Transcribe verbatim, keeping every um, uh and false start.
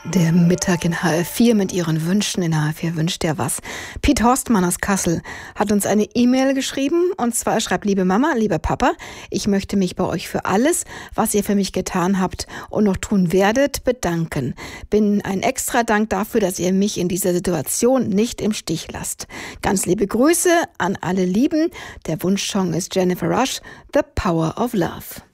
Der Mittag in H R vier mit Ihren Wünschen. In H R vier wünscht er was. Piet Horstmann aus Kassel hat uns eine E-Mail geschrieben. Und zwar, er schreibt: Liebe Mama, lieber Papa, ich möchte mich bei euch für alles, was ihr für mich getan habt und noch tun werdet, bedanken. Bin ein extra Dank dafür, dass ihr mich in dieser Situation nicht im Stich lasst. Ganz liebe Grüße an alle Lieben. Der Wunschsong ist Jennifer Rush, The Power of Love.